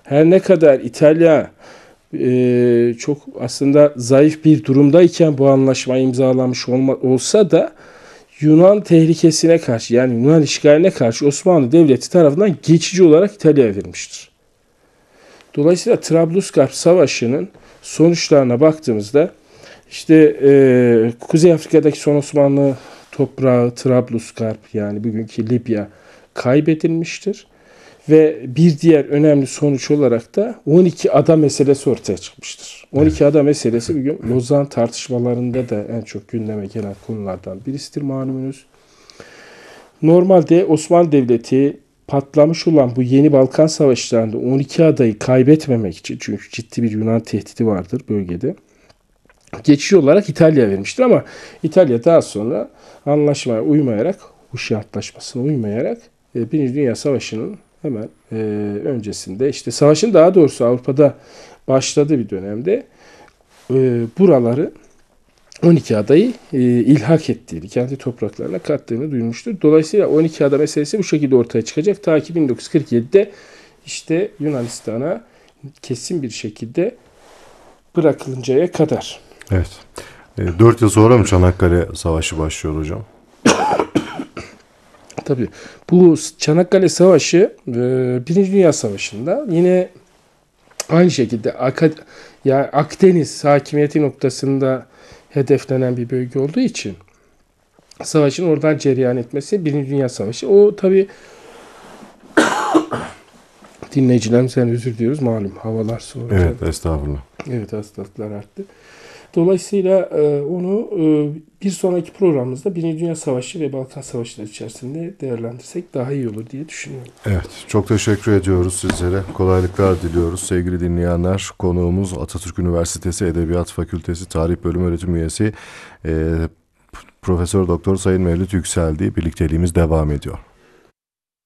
Her ne kadar İtalya çok aslında zayıf bir durumdayken bu anlaşmayı imzalamış olsa da Yunan tehlikesine karşı, yani Yunan işgaline karşı Osmanlı Devleti tarafından geçici olarak İtalya'ya verilmiştir. Dolayısıyla Trablusgarp Savaşı'nın sonuçlarına baktığımızda işte Kuzey Afrika'daki son Osmanlı toprağı Trablusgarp, yani bugünkü Libya kaybedilmiştir. Ve bir diğer önemli sonuç olarak da 12 ada meselesi ortaya çıkmıştır. 12 ada meselesi bugün Lozan tartışmalarında da en çok gündeme gelen konulardan birisidir malumunuz. Normalde Osmanlı Devleti patlamış olan bu yeni Balkan Savaşlarında 12 adayı kaybetmemek için, çünkü ciddi bir Yunan tehdidi vardır bölgede, geçici olarak İtalya vermiştir ama İtalya daha sonra anlaşmaya uymayarak, Uşi Antlaşması'na uymayarak Birinci Dünya Savaşı'nın hemen öncesinde, işte savaşın daha doğrusu Avrupa'da başladığı bir dönemde buraları 12 adayı ilhak ettiğini, kendi topraklarına kattığını duyurmuştur. Dolayısıyla 12 ada meselesi bu şekilde ortaya çıkacak. Ta ki 1947'de işte Yunanistan'a kesin bir şekilde bırakılıncaya kadar. Evet. 4 yıl sonra mı Çanakkale Savaşı başlıyor hocam? Tabii. Bu Çanakkale Savaşı Birinci Dünya Savaşı'nda yine aynı şekilde yani Akdeniz hakimiyeti noktasında hedeflenen bir bölge olduğu için savaşın oradan cereyan etmesi Birinci Dünya Savaşı. O tabii dinleyicilerimizden özür diliyoruz. Malum havalar soğuk. Evet, estağfurullah. Evet, hastalıklar arttı. Dolayısıyla onu bir sonraki programımızda Birinci Dünya Savaşı ve Balkan Savaşları içerisinde değerlendirsek daha iyi olur diye düşünüyorum. Evet, çok teşekkür ediyoruz sizlere. Kolaylıklar diliyoruz sevgili dinleyenler. Konuğumuz Atatürk Üniversitesi Edebiyat Fakültesi Tarih Bölümü öğretim üyesi Profesör Doktor Sayın Mevlüt Yükseldi. Birlikteliğimiz devam ediyor.